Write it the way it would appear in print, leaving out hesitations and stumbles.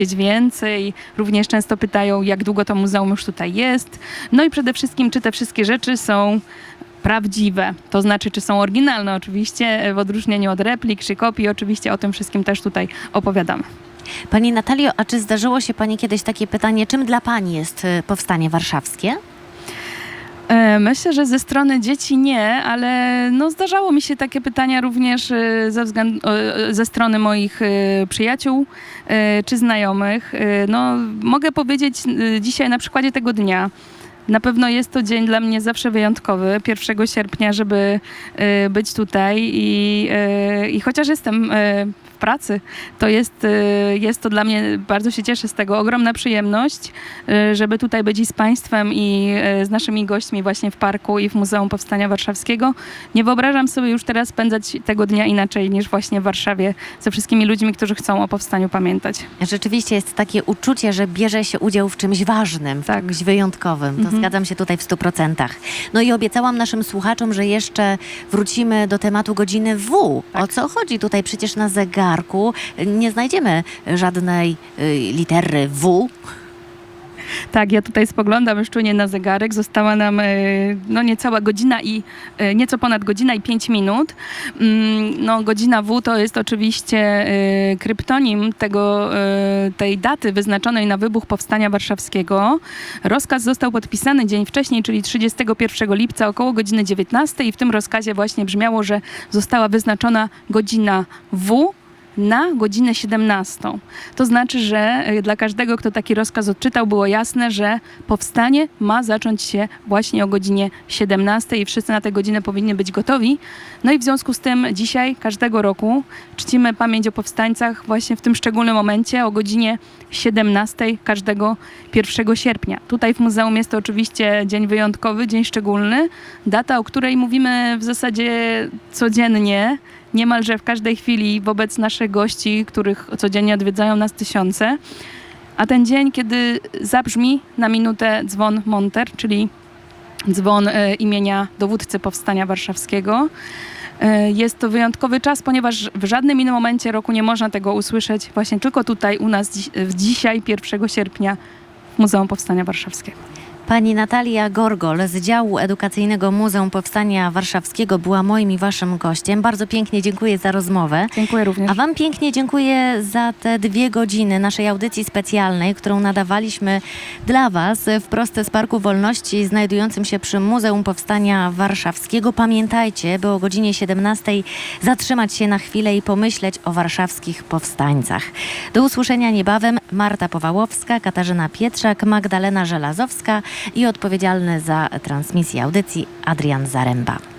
więcej. Również często pytają, jak długo to muzeum już tutaj jest. No i przede wszystkim, czy te wszystkie rzeczy są prawdziwe, to znaczy, czy są oryginalne oczywiście, w odróżnieniu od replik czy kopii. Oczywiście o tym wszystkim też tutaj opowiadamy. Pani Natalio, a czy zdarzyło się Pani kiedyś takie pytanie, czym dla Pani jest Powstanie Warszawskie? Myślę, że ze strony dzieci nie, ale no zdarzało mi się takie pytania również ze strony moich przyjaciół czy znajomych. No, mogę powiedzieć dzisiaj na przykładzie tego dnia. Na pewno jest to dzień dla mnie zawsze wyjątkowy, 1 sierpnia, żeby być tutaj i chociaż jestem w pracy, to jest to dla mnie, bardzo się cieszę z tego, ogromna przyjemność, żeby tutaj być i z Państwem i z naszymi gośćmi właśnie w parku i w Muzeum Powstania Warszawskiego. Nie wyobrażam sobie już teraz spędzać tego dnia inaczej niż właśnie w Warszawie ze wszystkimi ludźmi, którzy chcą o powstaniu pamiętać. Rzeczywiście jest takie uczucie, że bierze się udział w czymś ważnym, w czymś wyjątkowym. To zgadzam się tutaj w 100%. No i obiecałam naszym słuchaczom, że jeszcze wrócimy do tematu godziny W. Tak. O co chodzi tutaj? Przecież na zegarku nie znajdziemy żadnej litery W. Tak, ja tutaj spoglądam już czujnie na zegarek. Została nam no, niecała godzina i nieco ponad godzina i 5 minut. No, godzina W to jest oczywiście kryptonim tej daty wyznaczonej na wybuch Powstania Warszawskiego. Rozkaz został podpisany dzień wcześniej, czyli 31 lipca około godziny 19 i w tym rozkazie właśnie brzmiało, że została wyznaczona godzina W na godzinę 17. To znaczy, że dla każdego, kto taki rozkaz odczytał, było jasne, że powstanie ma zacząć się właśnie o godzinie 17 i wszyscy na tę godzinę powinni być gotowi. No i w związku z tym dzisiaj, każdego roku czcimy pamięć o powstańcach właśnie w tym szczególnym momencie o godzinie 17 każdego 1 sierpnia. Tutaj w muzeum jest to oczywiście dzień wyjątkowy, dzień szczególny, data, o której mówimy w zasadzie codziennie, niemalże w każdej chwili wobec naszych gości, których codziennie odwiedzają nas tysiące. A ten dzień, kiedy zabrzmi na minutę dzwon Monter, czyli dzwon imienia dowódcy Powstania Warszawskiego, jest to wyjątkowy czas, ponieważ w żadnym innym momencie roku nie można tego usłyszeć, właśnie tylko tutaj u nas dzisiaj, 1 sierpnia w Muzeum Powstania Warszawskiego. Pani Natalia Gorgol z działu edukacyjnego Muzeum Powstania Warszawskiego była moim i waszym gościem. Bardzo pięknie dziękuję za rozmowę. Dziękuję również. A wam pięknie dziękuję za te 2 godziny naszej audycji specjalnej, którą nadawaliśmy dla was wprost z Parku Wolności znajdującym się przy Muzeum Powstania Warszawskiego. Pamiętajcie, by o godzinie 17 zatrzymać się na chwilę i pomyśleć o warszawskich powstańcach. Do usłyszenia niebawem. Marta Powałowska, Katarzyna Pietrzak, Magdalena Żelazowska i odpowiedzialny za transmisję audycji Adrian Zaręba.